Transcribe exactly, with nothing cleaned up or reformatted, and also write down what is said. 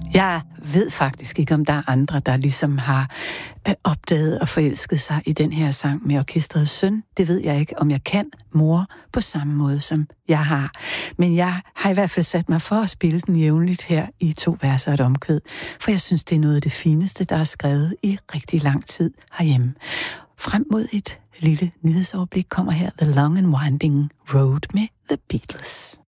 Jeg ved faktisk ikke, om der er andre, der ligesom har øh, opdaget og forelsket sig i den her sang med orkestrets søn. Det ved jeg ikke, om jeg kan, mor, på samme måde, som jeg har. Men jeg har i hvert fald sat mig for at spille den jævnligt her i to verser og et omkvæd, for jeg synes, det er noget af det fineste, der er skrevet i rigtig lang tid herhjemme. Frem mod et lille nyhedsoverblik kommer her The Long and Winding Road med The Beatles.